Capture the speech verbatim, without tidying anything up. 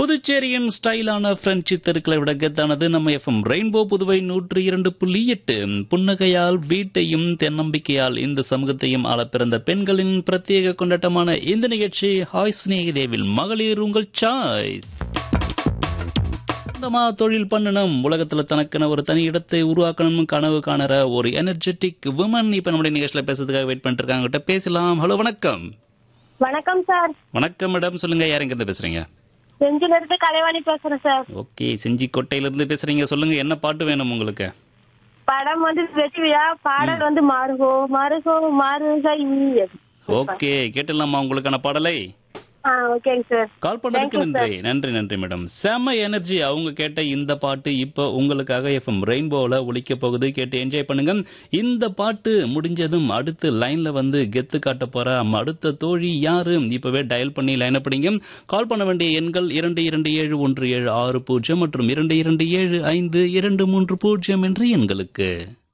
புதுச்சேரியின் ஸ்டைலான பிரெஞ்சு தெருக்களை விட கெத்தானது நம்ம எஃப்எம் ரெயின்போ புதுவை நூற்றி இரண்டு புள்ளி எட்டு. புன்னகையால் வீட்டையும் தென்னம்பிக்கையால் இந்த சமூகத்தையும் ஆள பிறந்த பெண்களின் பிரத்யேக கொண்டாட்டமான இந்த நிகழ்ச்சி ஹாய் ஸ்நேகிதேவில் மகளிர் உங்கள் சாய்ஸ். சொந்தமா தொழில் பண்ணணும், உலகத்துல தனக்கென ஒரு தனி இடத்தை உருவாக்கணும் கனவு காணற ஒரு எனர்ஜெட்டிக் விமன் இப்ப நம்முடைய நிகழ்ச்சியில பேசுறதுக்காக வெயிட் பண்ணிட்டு இருக்காங்க. கிட்ட பேசலாம். ஹலோ, வணக்கம். வணக்கம் சார். வணக்கம் மேடம், சொல்லுங்க. யார் எங்க இருந்து பேசுறீங்க? செஞ்சில இருந்து கலைவாணி பேசுறேன் சார். ஓகே, செஞ்சி கோட்டையில இருந்து பேசுறீங்க. சொல்லுங்க, என்ன பாட்டு வேணும் உங்களுக்கு? படம் வந்து வெற்றி விழா, பாடல் வந்து மாறுகோ மாறுகோ மாறுகை. ஓகே, கேட்டுடலாமா உங்களுக்கான பாடலை? ஆ, ஓகேங்க சார். கால் பண்ணதுக்கு நன்றி. நன்றி நன்றி மேடம். செம எனர்ஜி அவங்க கேட்ட இந்த பாட்டு இப்போ உங்களுக்காக எஃப்எம் ரெயின்போல ஒலிக்க போகுது. கேட்டு என்ஜாய் பண்ணுங்க. இந்த பாட்டு முடிஞ்சதும் அடுத்து லைன்ல வந்து கெத்து காட்ட போற அடுத்த தோழி யாரு இப்பவே டயல் பண்ணி லைன் படிங்க. கால் பண்ண வேண்டிய எண்கள் இரண்டு இரண்டு ஏழு ஒன்று ஏழு ஆறு பூஜ்ஜியம் மற்றும் இரண்டு இரண்டு ஏழு ஐந்து இரண்டு மூன்று பூஜ்ஜியம் என்ற எண்களுக்கு.